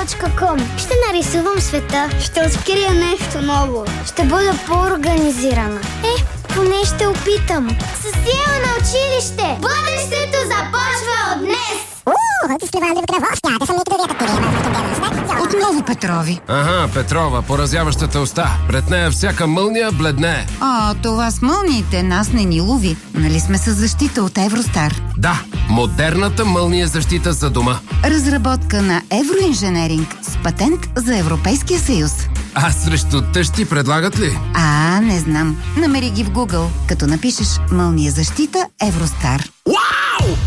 Maths.com. Ще нарисувам света. Ще открия нещо ново. Ще бъда по-организирана. Поне ще опитам. Със сила на училище. Бъдещето започва от днес. Отново Петрови. Ага, Петрова, поразяващата уста. Пред нея всяка мълния бледне. Това с мълниите нас не ни лови. Нали сме с защита от Евростар? Да, модерната мълния защита за дома. Разработка на Евроинженеринг с патент за Европейския съюз. А срещу тъщи предлагат ли? Не знам. Намери ги в Google, като напишеш мълния защита Евростар.